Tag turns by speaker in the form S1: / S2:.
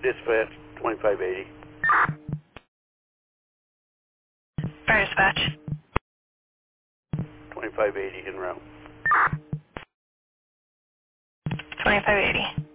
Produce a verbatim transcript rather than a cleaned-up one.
S1: Dispatch, twenty-five eighty.
S2: Fire dispatch.
S1: twenty-five eighty en route.
S2: twenty-five eighty.